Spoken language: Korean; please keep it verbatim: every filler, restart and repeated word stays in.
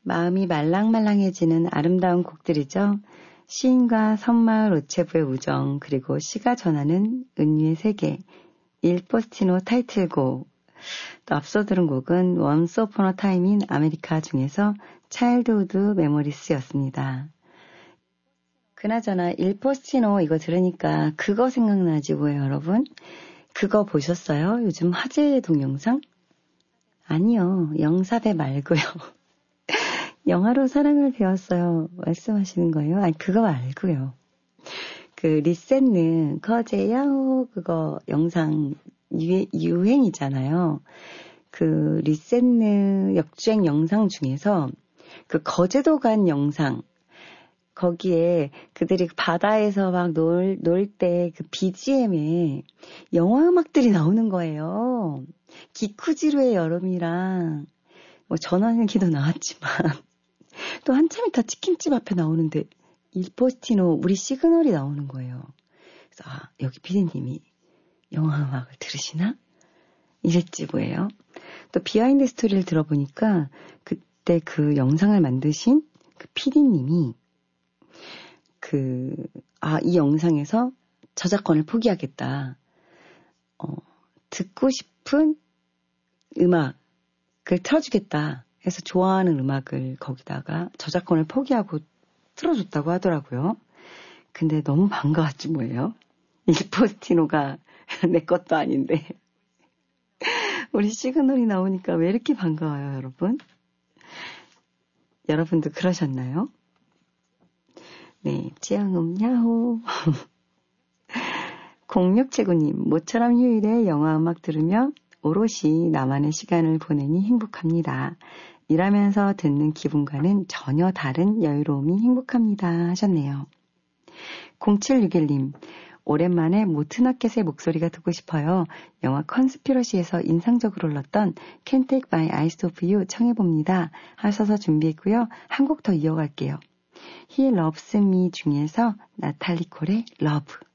마음이 말랑말랑해지는 아름다운 곡들이죠. 시인과 섬마을 오체부의 우정, 그리고 시가 전하는 은유의 세계, 일 포스티노 타이틀곡. 또 앞서 들은 곡은 Once Upon a Time in America 중에서 차일드우드 메모리스였습니다. 그나저나 일 포스티노 이거 들으니까 그거 생각나지 뭐예요, 여러분? 그거 보셨어요? 요즘 화제의 동영상? 아니요, 영사배 말고요. 영화로 사랑을 배웠어요. 말씀하시는 거예요? 아니, 그거 말고요. 그 리셋는 커제 야호 그거 영상 유해, 유행이잖아요. 그 리셋는 역주행 영상 중에서 그 거제도 간 영상, 거기에 그들이 바다에서 막 놀, 놀 때 그 비지엠에 영화 음악들이 나오는 거예요. 기쿠지루의 여름이랑 뭐 전원일기도 나왔지만 또 한참 있다 치킨집 앞에 나오는데 일포스티노 우리 시그널이 나오는 거예요. 그래서 아, 여기 피디님이 영화 음악을 들으시나? 이랬지 뭐예요. 또 비하인드 스토리를 들어보니까 그때 그 영상을 만드신 그 피디님이 그, 아, 이 영상에서 저작권을 포기하겠다. 어, 듣고 싶은 음악을 틀어주겠다 해서 좋아하는 음악을 거기다가 저작권을 포기하고 틀어줬다고 하더라고요. 근데 너무 반가웠지 뭐예요. 일포스티노가 내 것도 아닌데 우리 시그널이 나오니까 왜 이렇게 반가워요, 여러분? 여러분도 그러셨나요? 네, 지향음 야호. 공육칠구님, 모처럼 휴일에 영화 음악 들으며 오롯이 나만의 시간을 보내니 행복합니다. 일하면서 듣는 기분과는 전혀 다른 여유로움이 행복합니다 하셨네요. 공칠육일님, 오랜만에 모트너켓의 목소리가 듣고 싶어요. 영화 컨스피러시에서 인상적으로 흘렀던 Can't Take My Eyes Off You 청해봅니다 하셔서 준비했고요. 한 곡 더 이어갈게요. He Loves Me 중에서 나탈리 콜의 Love.